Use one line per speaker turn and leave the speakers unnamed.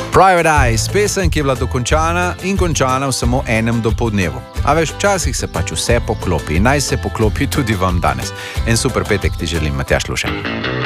Private Eyes, pesem, ki je bila dokončana in končana v samo enem dopoldnevu. A veš, včasih se pač vse poklopi in naj se poklopi tudi vam danes. En super petek ti želim, Matjaž Lušen.